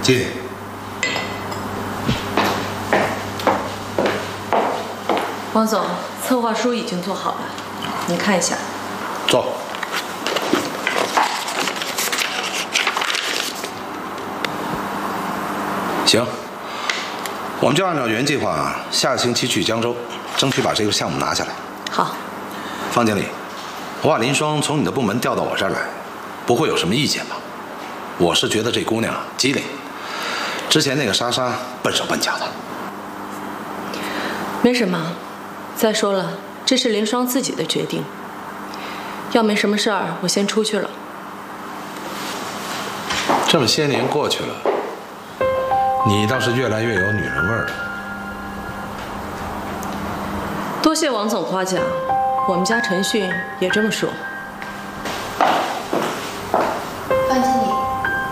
进。 王总，策划书已经做好了，你看一下。 坐。行，我们就按照原计划，下个星期去江州，争取把这个项目拿下来。 好。 方经理，我把林双从你的部门调到我这儿来，不会有什么意见吧？我是觉得这姑娘机灵，之前那个莎莎笨手笨脚的。 没什么，再说了，这是林双自己的决定。要没什么事儿，我先出去了。 这么些年过去了，你倒是越来越有女人味儿了。 多谢王总夸奖，我们家陈迅也这么说。